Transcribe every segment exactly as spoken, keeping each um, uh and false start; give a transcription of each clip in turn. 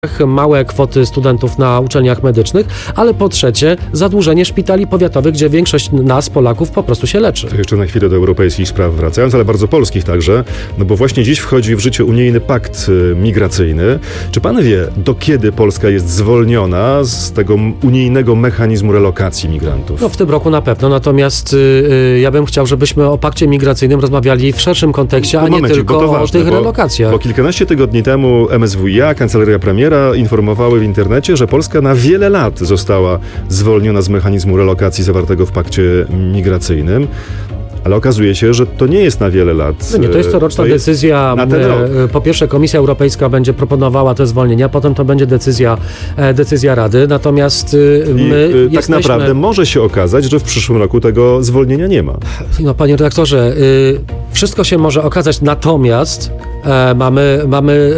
małe kwoty studentów na uczelniach medycznych, ale po trzecie zadłużenie szpitali powiatowych, gdzie większość nas, Polaków, po prostu się leczy. To jeszcze na chwilę do europejskich spraw wracając, ale bardzo polskich także, no bo właśnie dziś wchodzi w życie unijny pakt migracyjny. Czy pan wie, do kiedy Polska jest zwolniona z tego unijnego mechanizmu relokacji migrantów? No w tym roku na pewno, natomiast yy, ja bym chciał, żebyśmy o pakcie migracyjnym rozmawiali w szerszym kontekście, a nie momencik, tylko ważne, o tych bo, relokacjach. Bo kilkanaście tygodni temu M S W i A, Kancelaria Premiera, informowały w internecie, że Polska na wiele lat została zwolniona z mechanizmu relokacji zawartego w pakcie migracyjnym. Ale okazuje się, że to nie jest na wiele lat. No nie, to jest coroczna to jest decyzja. Na ten rok. Po pierwsze Komisja Europejska będzie proponowała te zwolnienia, potem to będzie decyzja, decyzja Rady. Natomiast my I tak jesteśmy... naprawdę może się okazać, że w przyszłym roku tego zwolnienia nie ma. No panie redaktorze, wszystko się może okazać, natomiast e, mamy, mamy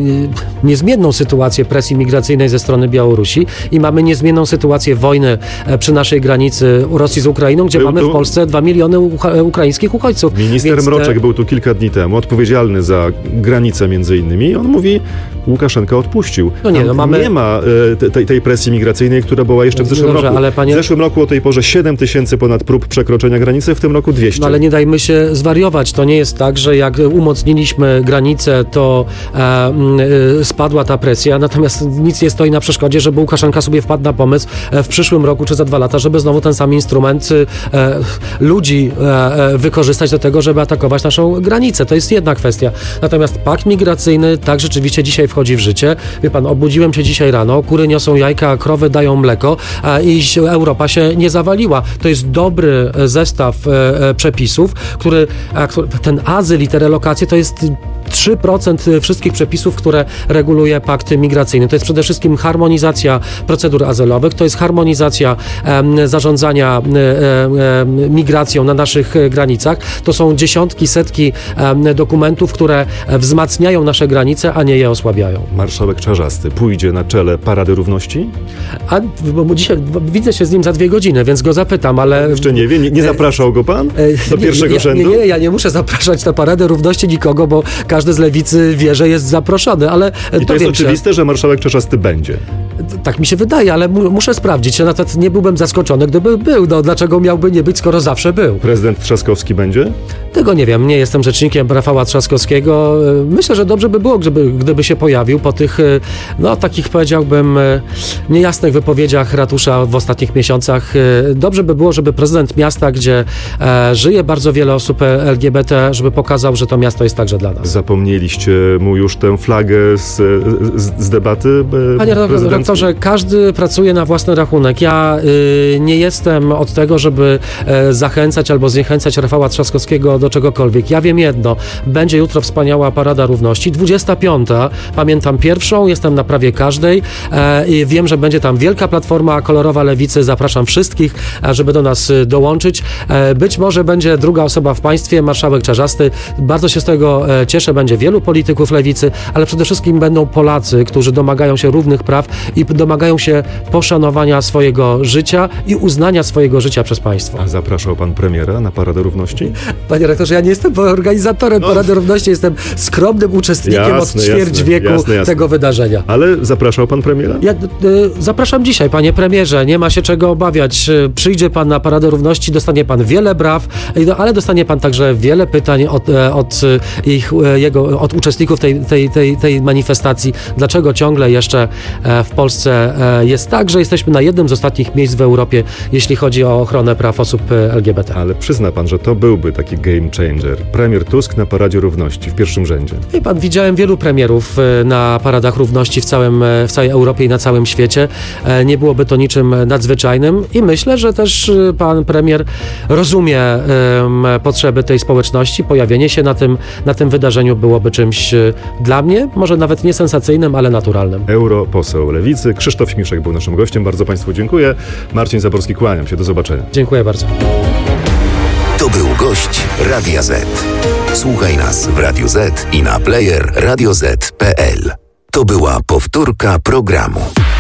e, niezmienną sytuację presji migracyjnej ze strony Białorusi i mamy niezmienną sytuację wojny przy naszej granicy Rosji z Ukrainą, gdzie Był mamy tu... w Polsce dwa miliony ucha- ukraińskich uchodźców. Minister Więc Mroczek te... był tu kilka dni temu, odpowiedzialny za granicę między innymi. On mówi, Łukaszenka odpuścił. No nie, no mamy... nie ma e, tej, tej presji migracyjnej, która była jeszcze w zeszłym Dobrze, roku. ale panie... W zeszłym roku o tej porze siedem tysięcy ponad prób przekroczenia granicy, w tym roku dwieście. No ale nie dajmy się zwariować. To nie jest tak, że jak umocniliśmy granicę, to e, e, spadła ta presja, natomiast nic nie stoi na przeszkodzie, żeby Łukaszenka sobie wpadł na pomysł e, w przyszłym roku czy za dwa lata, żeby znowu ten sam instrument e, ludzi e, wykorzystać do tego, żeby atakować naszą granicę. To jest jedna kwestia. Natomiast pakt migracyjny tak rzeczywiście dzisiaj wchodzi w życie. Wie pan, obudziłem się dzisiaj rano, kury niosą jajka, krowy dają mleko e, i Europa się nie zawaliła. To jest dobry zestaw e, przepisów, który, a, który ten azyl i te relokacje to jest trzy procent wszystkich przepisów, które reguluje pakt migracyjny. To jest przede wszystkim harmonizacja procedur azylowych, to jest harmonizacja e, zarządzania e, e, migracją na naszych granicach. To są dziesiątki, setki e, dokumentów, które wzmacniają nasze granice, a nie je osłabiają. Marszałek Czarzasty pójdzie na czele Parady Równości? A bo dzisiaj bo widzę się z nim za dwie godziny, więc go zapytam, ale... Jeszcze nie wie? Nie, nie zapraszał go pan do pierwszego nie, rzędu? Nie, nie, ja nie muszę zapraszać na Paradę Równości nikogo, bo każdy z lewicy wie, że jest zaproszony, ale I to jest oczywiste, się. że marszałek Czarzasty będzie. Tak mi się wydaje, ale mu, muszę sprawdzić. Ja nawet nie byłbym zaskoczony, gdyby był. No, dlaczego miałby nie być, skoro zawsze był? Prezydent Trzaskowski będzie? Tego nie wiem. Nie jestem rzecznikiem Rafała Trzaskowskiego. Myślę, że dobrze by było, gdyby, gdyby się pojawił po tych, no takich powiedziałbym, niejasnych wypowiedziach ratusza w ostatnich miesiącach. Dobrze by było, żeby prezydent miasta, gdzie e, żyje bardzo wiele osób L G B T, żeby pokazał, że to miasto jest także dla nas. Zapomnieliście mu już tę flagę z, z, z debaty Panie redaktorze, każdy pracuje na własny rachunek. Ja y, nie jestem od tego, żeby y, zachęcać albo zniechęcać Rafała Trzaskowskiego do czegokolwiek. Ja wiem jedno, będzie jutro wspaniała Parada Równości, dwudziesta piąta, pamiętam pierwszą, jestem na prawie każdej e, i wiem, że będzie tam wielka platforma kolorowa lewicy, zapraszam wszystkich, e, żeby do nas y, dołączyć. E, być może będzie druga osoba w państwie, marszałek Czarzasty. Bardzo się z tego e, cieszę, będzie wielu polityków lewicy, ale przede wszystkim będą Polacy, którzy domagają się równych praw i domagają się poszanowania swojego życia i uznania swojego życia przez państwo. A zapraszał pan premiera na Paradę Równości? Panie rektorze, ja nie jestem organizatorem no. Parady Równości, jestem skromnym uczestnikiem jasne, od ćwierć jasne, wieku jasne, jasne. tego wydarzenia. Ale zapraszał pan premiera? Ja y, zapraszam dzisiaj, panie premierze, nie ma się czego obawiać. Przyjdzie pan na Paradę Równości, dostanie pan wiele braw, ale dostanie pan także wiele pytań od, od, ich, jego, od uczestników tej, tej, tej, tej manifestacji. Dlaczego ciągle jeszcze w Polsce jest tak, że jesteśmy na jednym z ostatnich miejsc w Europie, jeśli chodzi o ochronę praw osób L G B T. Ale przyzna pan, że to byłby taki game changer. Premier Tusk na Paradzie Równości w pierwszym rzędzie. I pan, widziałem wielu premierów na Paradach Równości w, całym, w całej Europie i na całym świecie. Nie byłoby to niczym nadzwyczajnym i myślę, że też pan premier rozumie um, potrzeby tej społeczności. Pojawienie się na tym, na tym wydarzeniu byłoby czymś dla mnie, może nawet nie sensacyjnym, ale naturalnym. Europoseł Lewicy Krzysztof Śmiszek był naszym gościem. Bardzo państwu dziękuję. Marcin Zaborski, kłaniam się. Do zobaczenia. Dziękuję bardzo. To był gość Radia Z. Słuchaj nas w Radiu Z i na player radio zet kropka pe el. To była powtórka programu.